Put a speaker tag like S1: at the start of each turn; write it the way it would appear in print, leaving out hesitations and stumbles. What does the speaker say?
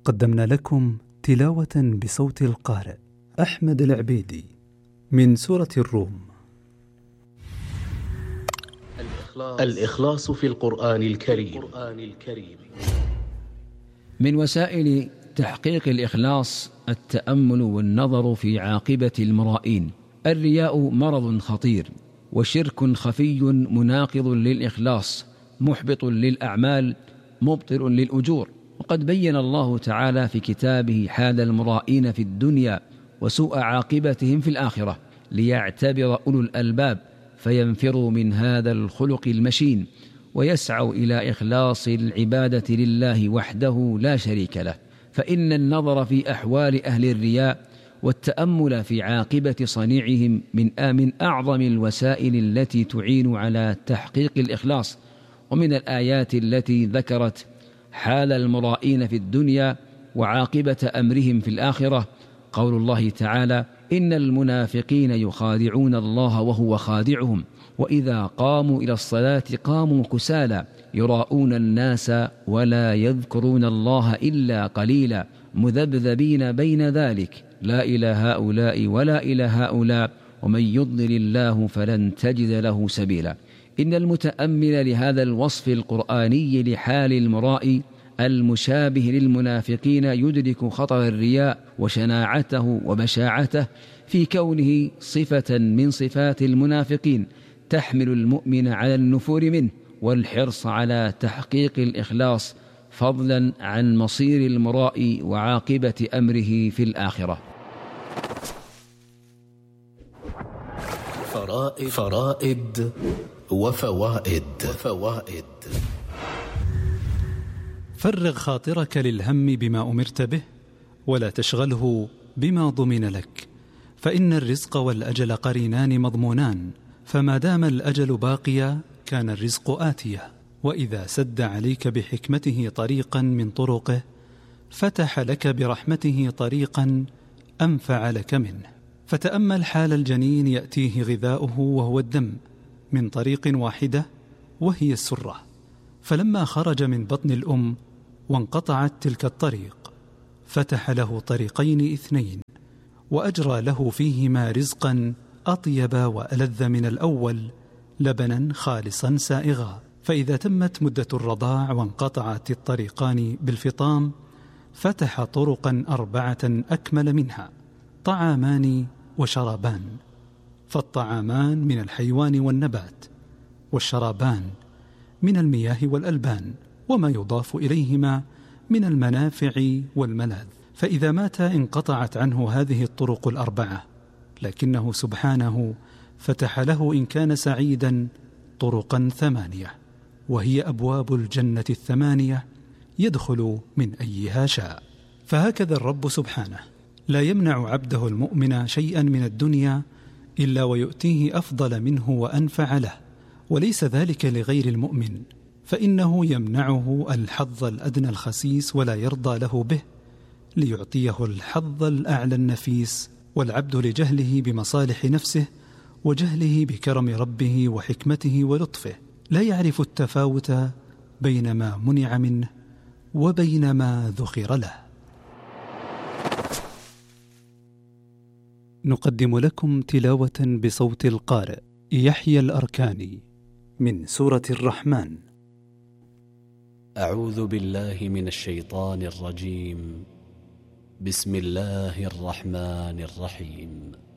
S1: قدمنا لكم تلاوة بصوت القارئ أحمد العبيدي من سورة الروم.
S2: الإخلاص في القرآن الكريم.
S3: من وسائل تحقيق الإخلاص التأمل والنظر في عاقبة المرائين. الرياء مرض خطير وشرك خفي مناقض للإخلاص، محبط للأعمال، مبطل للأجور. وقد بين الله تعالى في كتابه حال المرائين في الدنيا وسوء عاقبتهم في الآخرة، ليعتبر أولو الألباب فينفروا من هذا الخلق المشين ويسعوا إلى إخلاص العبادة لله وحده لا شريك له. فإن النظر في أحوال أهل الرياء والتأمل في عاقبة صنيعهم من أعظم الوسائل التي تعين على تحقيق الإخلاص. ومن الآيات التي ذكرت حال المرائين في الدنيا وعاقبة أمرهم في الآخرة قول الله تعالى: إن المنافقين يخادعون الله وهو خادعهم وإذا قاموا إلى الصلاة قاموا كسالى يراءون الناس ولا يذكرون الله إلا قليلا مذبذبين بين ذلك لا إلى هؤلاء ولا إلى هؤلاء ومن يضلل الله فلن تجد له سبيلا. إن المتأمل لهذا الوصف القرآني لحال المرائي المشابه للمنافقين يدرك خطر الرياء وشناعته وبشاعته في كونه صفة من صفات المنافقين تحمل المؤمن على النفور منه والحرص على تحقيق الإخلاص، فضلا عن مصير المرائي وعاقبة أمره في الآخرة.
S2: فرائد وفوائد.
S1: فرغ خاطرك للهم بما أمرت به ولا تشغله بما ضمن لك، فإن الرزق والأجل قرينان مضمونان، فما دام الأجل باقيا كان الرزق آتيا، وإذا سد عليك بحكمته طريقا من طرقه فتح لك برحمته طريقا أنفع لك منه. فتأمل حال الجنين يأتيه غذاؤه وهو الدم من طريق واحدة وهي السرة، فلما خرج من بطن الأم وانقطعت تلك الطريق فتح له طريقين اثنين وأجرى له فيهما رزقا أطيب وألذ من الأول، لبنا خالصا سائغا. فإذا تمت مدة الرضاع وانقطعت الطريقان بالفطام فتح طرقا 4 أكمل منها: طعامان وشرابان. فالطعامان من الحيوان والنبات، والشرابان من المياه والألبان، وما يضاف إليهما من المنافع والملاذ. فإذا مات انقطعت عنه هذه الطرق 4، لكنه سبحانه فتح له إن كان سعيدا طرقا 8، وهي أبواب الجنة 8 يدخل من أيها شاء. فهكذا الرب سبحانه لا يمنع عبده المؤمن شيئا من الدنيا إلا ويؤتيه أفضل منه وأنفع له، وليس ذلك لغير المؤمن، فإنه يمنعه الحظ الأدنى الخسيس ولا يرضى له به ليعطيه الحظ الأعلى النفيس. والعبد لجهله بمصالح نفسه وجهله بكرم ربه وحكمته ولطفه لا يعرف التفاوت بين ما منع منه وبين ما ذخر له. نقدم لكم تلاوة بصوت القارئ يحيى الأركاني من سورة الرحمن.
S4: أعوذ بالله من الشيطان الرجيم. بسم الله الرحمن الرحيم.